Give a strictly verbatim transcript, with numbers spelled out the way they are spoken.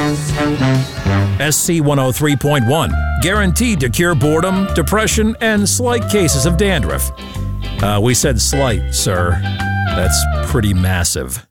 S C one oh three point one, guaranteed to cure boredom, depression, and slight cases of dandruff. Uh, we said slight, sir. That's pretty massive.